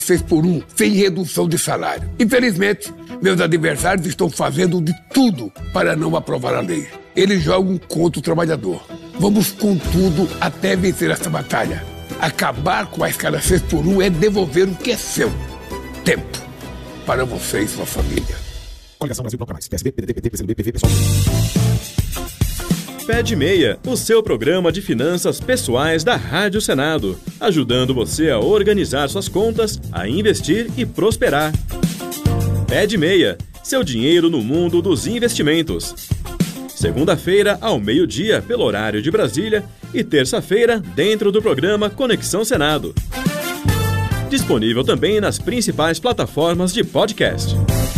6 por 1, sem redução de salário. Infelizmente, meus adversários estão fazendo de tudo para não aprovar a lei. Eles jogam contra o trabalhador. Vamos com tudo até vencer essa batalha. Acabar com a escala 6 por 1 é devolver o que é seu. Tempo. Para você e sua família. Coligação Brasil Bloco Mais. PSB, PDT, PT, PCdoB, PV, PSOL. Pé de Meia, o seu programa de finanças pessoais da Rádio Senado, ajudando você a organizar suas contas, a investir e prosperar. Pé de Meia, seu dinheiro no mundo dos investimentos. Segunda-feira, ao meio-dia, pelo horário de Brasília, e terça-feira, dentro do programa Conexão Senado. Disponível também nas principais plataformas de podcast.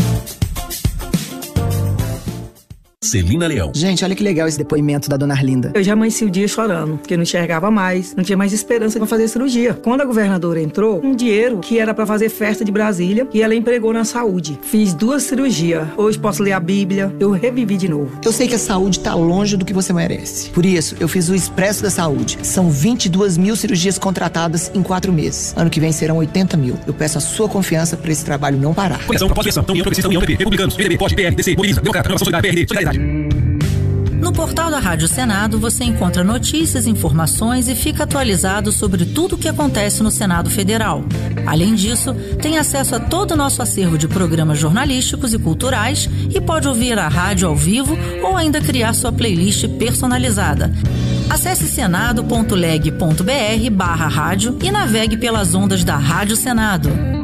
Celina Leão. Gente, olha que legal esse depoimento da dona Arlinda. Eu já amanheci o dia chorando, porque não enxergava mais, não tinha mais esperança de fazer cirurgia. Quando a governadora entrou, um dinheiro que era pra fazer festa de Brasília, e ela empregou na saúde. Fiz 2 cirurgias. Hoje posso ler a Bíblia, eu revivi de novo. Eu sei que a saúde tá longe do que você merece. Por isso, eu fiz o Expresso da Saúde. São 22 mil cirurgias contratadas em 4 meses. Ano que vem serão 80 mil. Eu peço a sua confiança pra esse trabalho não parar. Conexão, pós-eleição, União Progressista, União PP, Republicanos, PDB, POD, PR, DC, Mobiliza, Democrata, Renovação Solidária, PRD, Solidariedade. No portal da Rádio Senado, você encontra notícias, informações e fica atualizado sobre tudo o que acontece no Senado Federal. Além disso, tem acesso a todo o nosso acervo de programas jornalísticos e culturais e pode ouvir a rádio ao vivo ou ainda criar sua playlist personalizada. Acesse senado.leg.br/rádio e navegue pelas ondas da Rádio Senado.